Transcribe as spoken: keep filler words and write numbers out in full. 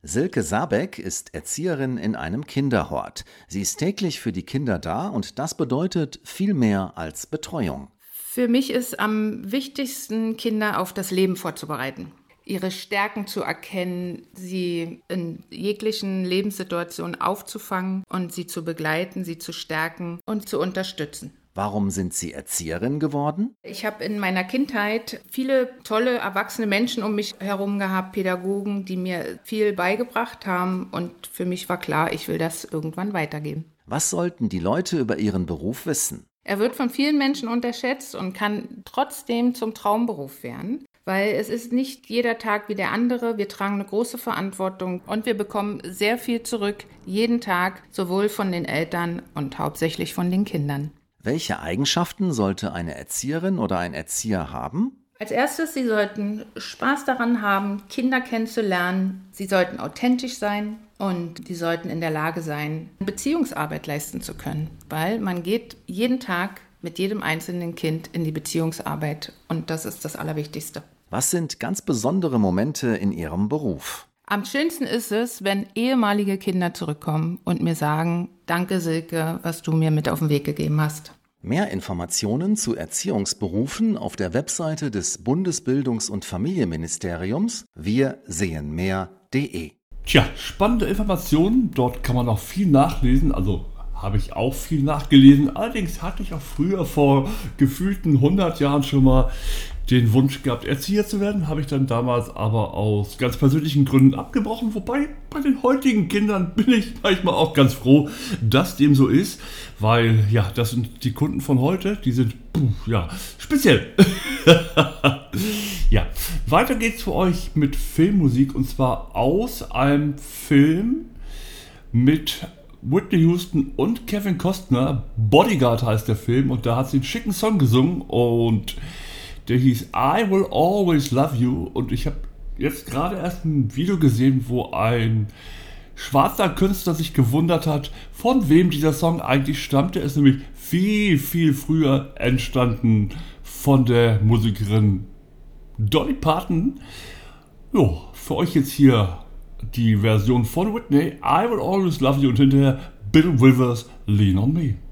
Silke Sabeck ist Erzieherin in einem Kinderhort. Sie ist täglich für die Kinder da und das bedeutet viel mehr als Betreuung. Für mich ist am wichtigsten, Kinder auf das Leben vorzubereiten. Ihre Stärken zu erkennen, sie in jeglichen Lebenssituationen aufzufangen und sie zu begleiten, sie zu stärken und zu unterstützen. Warum sind Sie Erzieherin geworden? Ich habe in meiner Kindheit viele tolle, erwachsene Menschen um mich herum gehabt, Pädagogen, die mir viel beigebracht haben. Und für mich war klar, ich will das irgendwann weitergeben. Was sollten die Leute über Ihren Beruf wissen? Er wird von vielen Menschen unterschätzt und kann trotzdem zum Traumberuf werden. Weil es ist nicht jeder Tag wie der andere. Wir tragen eine große Verantwortung und wir bekommen sehr viel zurück, jeden Tag, sowohl von den Eltern und hauptsächlich von den Kindern. Welche Eigenschaften sollte eine Erzieherin oder ein Erzieher haben? Als erstes, sie sollten Spaß daran haben, Kinder kennenzulernen. Sie sollten authentisch sein und sie sollten in der Lage sein, Beziehungsarbeit leisten zu können. Weil man geht jeden Tag mit jedem einzelnen Kind in die Beziehungsarbeit und das ist das Allerwichtigste. Was sind ganz besondere Momente in Ihrem Beruf? Am schönsten ist es, wenn ehemalige Kinder zurückkommen und mir sagen, danke Silke, was du mir mit auf den Weg gegeben hast. Mehr Informationen zu Erziehungsberufen auf der Webseite des Bundesbildungs- und Familienministeriums wir sehen mehr punkt de. Tja, spannende Informationen, dort kann man auch viel nachlesen, also habe ich auch viel nachgelesen. Allerdings hatte ich auch früher vor gefühlten hundert Jahren schon mal den Wunsch gehabt, Erzieher zu werden, habe ich dann damals aber aus ganz persönlichen Gründen abgebrochen. Wobei bei den heutigen Kindern bin ich manchmal auch ganz froh, dass dem so ist, weil ja, das sind die Kunden von heute, die sind puh, ja speziell. Ja, weiter geht's für euch mit Filmmusik und zwar aus einem Film mit Whitney Houston und Kevin Costner. Bodyguard heißt der Film und da hat sie einen schicken Song gesungen und der hieß I Will Always Love You und ich habe jetzt gerade erst ein Video gesehen, wo ein schwarzer Künstler sich gewundert hat, von wem dieser Song eigentlich stammt. Der ist nämlich viel, viel früher entstanden von der Musikerin Dolly Parton. Jo, für euch jetzt hier die Version von Whitney, I Will Always Love You und hinterher Bill Withers, Lean on Me.